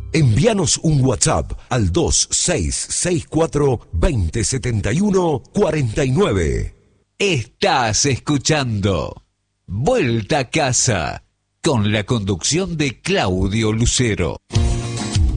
Envíanos un WhatsApp al 2664-2071-49. Estás escuchando Vuelta a Casa con la conducción de Claudio Lucero.